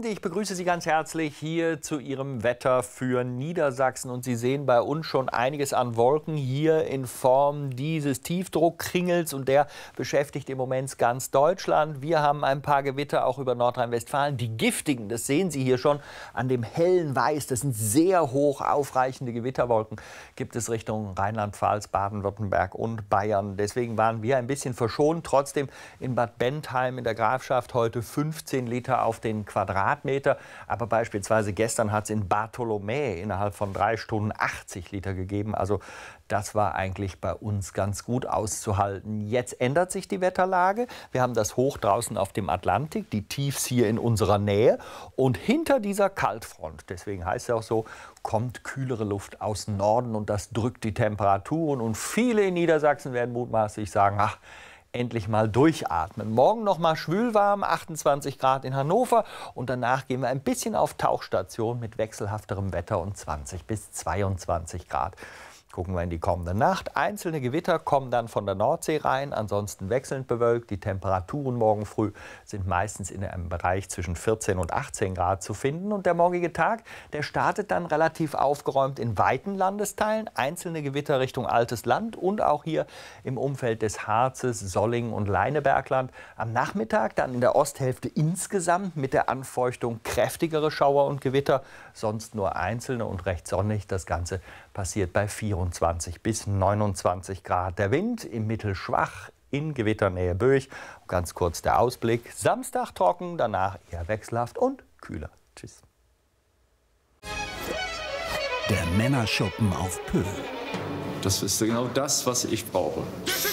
Abend, ich begrüße Sie ganz herzlich hier zu Ihrem Wetter für Niedersachsen. Und Sie sehen bei uns schon einiges an Wolken hier in Form dieses Tiefdruckkringels. Und der beschäftigt im Moment ganz Deutschland. Wir haben ein paar Gewitter auch über Nordrhein-Westfalen. Die giftigen, das sehen Sie hier schon an dem hellen Weiß. Das sind sehr hoch aufreichende Gewitterwolken. Gibt es Richtung Rheinland-Pfalz, Baden-Württemberg und Bayern. Deswegen waren wir ein bisschen verschont. Trotzdem in Bad Bentheim in der Grafschaft heute 15 Liter auf den Quadratmeter. Aber beispielsweise gestern hat es in Bartholomä innerhalb von 3 Stunden 80 Liter gegeben. Also das war eigentlich bei uns ganz gut auszuhalten. Jetzt ändert sich die Wetterlage. Wir haben das Hoch draußen auf dem Atlantik, die Tiefs hier in unserer Nähe. Und hinter dieser Kaltfront, deswegen heißt es auch so, kommt kühlere Luft aus Norden und das drückt die Temperaturen. Und viele in Niedersachsen werden mutmaßlich sagen, ach, endlich mal durchatmen. Morgen noch mal schwülwarm, 28 Grad in Hannover. Und danach gehen wir ein bisschen auf Tauchstation mit wechselhafterem Wetter und 20 bis 22 Grad. Gucken wir in die kommende Nacht. Einzelne Gewitter kommen dann von der Nordsee rein, ansonsten wechselnd bewölkt. Die Temperaturen morgen früh sind meistens in einem Bereich zwischen 14 und 18 Grad zu finden. Und der morgige Tag, der startet dann relativ aufgeräumt in weiten Landesteilen. Einzelne Gewitter Richtung Altes Land und auch hier im Umfeld des Harzes, Sollingen und Leinebergland. Am Nachmittag dann in der Osthälfte insgesamt mit der Anfeuchtung kräftigere Schauer und Gewitter. Sonst nur einzelne und recht sonnig. Das Ganze passiert bei 24 bis 29 Grad. Der Wind im Mittel schwach, in Gewitternähe Böch. Ganz kurz der Ausblick. Samstag trocken, danach eher wechselhaft und kühler. Tschüss. Der Männerschuppen auf Pöhl. Das ist genau das, was ich brauche.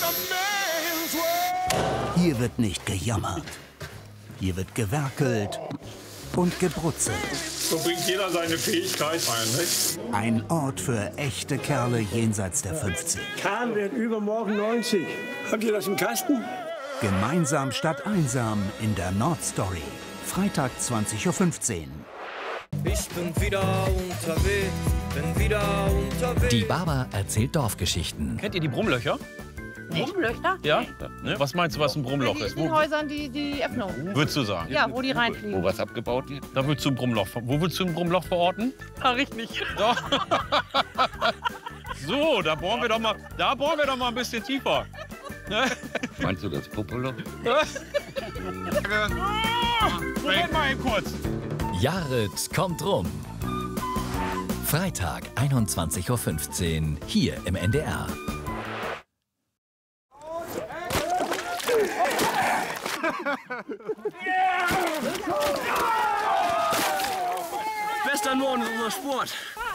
Hier wird nicht gejammert. Hier wird gewerkelt und gebrutzelt. So bringt jeder seine Fähigkeit ein, nicht? Ein Ort für echte Kerle jenseits der 50. Kahn wird übermorgen 90. Habt ihr das im Kasten? Gemeinsam statt einsam in der Nordstory. Freitag 20:15 Uhr. Ich bin wieder unterwegs, Die Baba erzählt Dorfgeschichten. Kennt ihr die Brummlöcher? Brummlöcher? Ja? Ne? Was meinst du, was ein Brummloch ist? In den Häusern die Öffnung. Würdest du sagen? Ja, wo die reinfliegen. Wo was abgebaut wird? Da würdest du ein Brummloch. Wo willst du ein Brummloch verorten? Ach, ich nicht. Doch. So, da bohren wir doch mal ein bisschen tiefer. Ne? Meinst du das Popolo? Moment mal eben kurz. Jared kommt rum. Freitag, 21:15 Uhr, hier im NDR. Bester Norden ist unser Sport.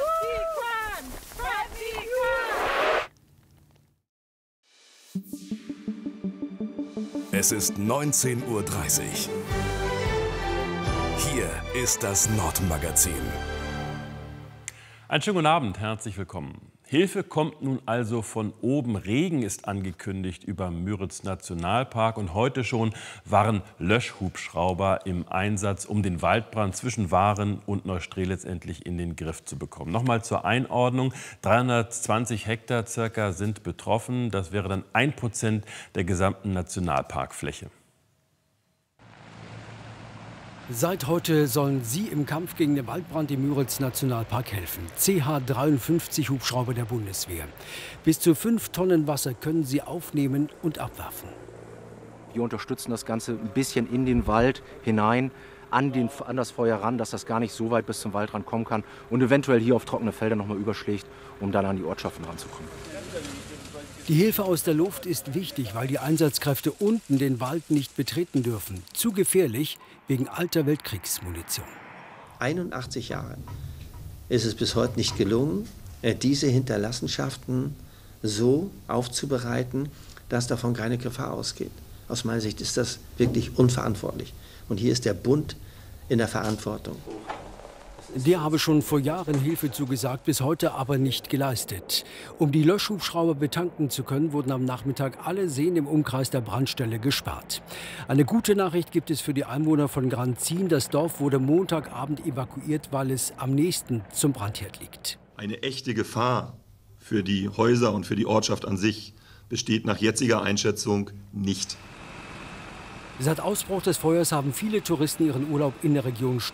Es ist 19:30 Uhr. Hier ist das Nordmagazin. Einen schönen guten Abend, herzlich willkommen. Hilfe kommt nun also von oben. Regen ist angekündigt über Müritz Nationalpark. Und heute schon waren Löschhubschrauber im Einsatz, um den Waldbrand zwischen Waren und Neustrelitz endlich in den Griff zu bekommen. Nochmal zur Einordnung. 320 Hektar circa sind betroffen. Das wäre dann 1% der gesamten Nationalparkfläche. Seit heute sollen Sie im Kampf gegen den Waldbrand im Müritz-Nationalpark helfen. CH-53 Hubschrauber der Bundeswehr. Bis zu 5 Tonnen Wasser können sie aufnehmen und abwerfen. Wir unterstützen das Ganze ein bisschen in den Wald hinein, an das Feuer ran, dass das gar nicht so weit bis zum Waldrand kommen kann und eventuell hier auf trockene Felder noch mal überschlägt, um dann an die Ortschaften ranzukommen. Die Hilfe aus der Luft ist wichtig, weil die Einsatzkräfte unten den Wald nicht betreten dürfen. Zu gefährlich wegen alter Weltkriegsmunition. 81 Jahre ist es bis heute nicht gelungen, diese Hinterlassenschaften so aufzubereiten, dass davon keine Gefahr ausgeht. Aus meiner Sicht ist das wirklich unverantwortlich. Und hier ist der Bund in der Verantwortung. Der habe schon vor Jahren Hilfe zugesagt, bis heute aber nicht geleistet. Um die Löschhubschrauber betanken zu können, wurden am Nachmittag alle Seen im Umkreis der Brandstelle gesperrt. Eine gute Nachricht gibt es für die Einwohner von Granzin. Das Dorf wurde Montagabend evakuiert, weil es am nächsten zum Brandherd liegt. Eine echte Gefahr für die Häuser und für die Ortschaft an sich besteht nach jetziger Einschätzung nicht. Seit Ausbruch des Feuers haben viele Touristen ihren Urlaub in der Region